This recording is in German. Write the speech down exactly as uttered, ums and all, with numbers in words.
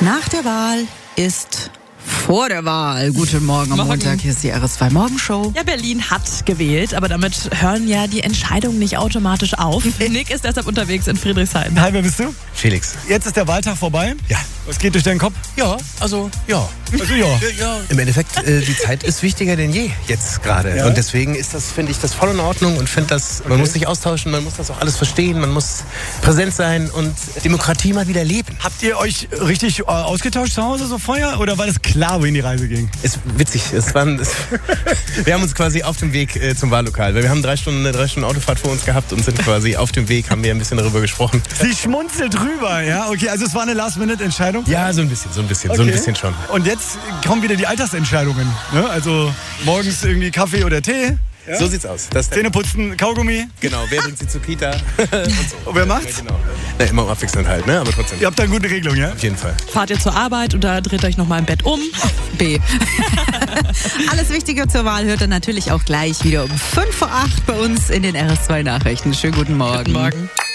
Nach der Wahl ist vor der Wahl. Guten Morgen am Morgen. Montag, hier ist die R S zwei Morgenshow. Ja, Berlin hat gewählt, aber damit hören ja die Entscheidungen nicht automatisch auf. Nick ist deshalb unterwegs in Friedrichshain. Hi, wer bist du? Felix. Jetzt ist der Wahltag vorbei. Ja. Was geht durch deinen Kopf? Ja, also ja. Also ja. ja. Im Endeffekt, äh, die Zeit ist wichtiger denn je jetzt gerade. Ja. Und deswegen ist das, finde ich, das voll in Ordnung und finde das, man Okay. muss sich austauschen, man muss das auch alles verstehen, man muss präsent sein und Demokratie mal wieder leben. Habt ihr euch richtig äh, ausgetauscht zu Hause so vorher oder war das klar, wohin die Reise ging? Ist witzig. Es waren, es, wir haben uns quasi auf dem Weg äh, zum Wahllokal, weil wir haben drei Stunden, eine drei Stunden Autofahrt vor uns gehabt und sind quasi auf dem Weg, haben wir ein bisschen darüber gesprochen. Sie schmunzelt drüber, ja? Okay, also es war eine Last-Minute-Entscheidung? Ja, so ein bisschen, so ein bisschen, so ein bisschen schon. Und jetzt kommen wieder die Alltagsentscheidungen. Ne? Also morgens irgendwie Kaffee oder Tee. Ja? So sieht's aus. Das Zähne putzen, Kaugummi. Genau, wer bringt sie zur Kita? Und so. Und wer macht's? Ja, genau. Na, immer abwechselnd halt, ne? Aber trotzdem. Ihr habt da eine gute Regelung, ja? Auf jeden Fall. Fahrt ihr zur Arbeit oder dreht euch nochmal im Bett um? B. Alles Wichtige zur Wahl hört ihr natürlich auch gleich wieder um fünf vor acht bei uns in den R S zwei Nachrichten. Schönen guten Morgen. Guten Morgen.